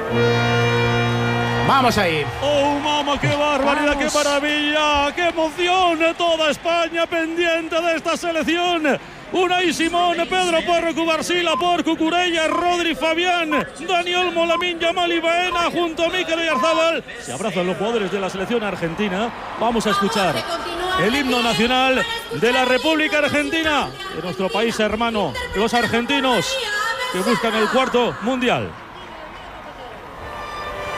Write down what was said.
Vamos ahí. ¡Oh, mamá, qué barbaridad, qué maravilla! ¡Qué emoción! Toda España pendiente de esta selección. Unai Simón, Pedro Porro, Cubarsí, por Cucurella, Rodri, Fabián, Dani Olmo, Lamine Yamal y Baena junto a Mikel Oyarzabal. Se abrazan los jugadores de la selección argentina. Vamos a escuchar el himno nacional de la República Argentina, de nuestro país hermano, los argentinos que buscan el cuarto mundial.